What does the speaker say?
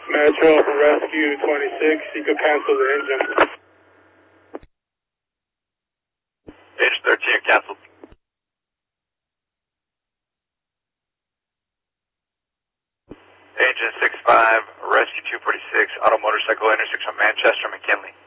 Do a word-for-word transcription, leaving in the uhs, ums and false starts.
Metro for Rescue twenty-six, you could cancel the engine. Page thirteen, canceled. Engine six five, Rescue two forty-six, auto motorcycle intersection Manchester, McKinley.